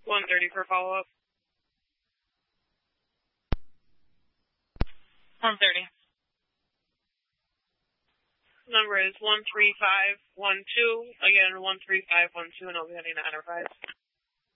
130 for follow-up. 130. Number is 13512. Again, 13512, and I'll be heading to Enterprise.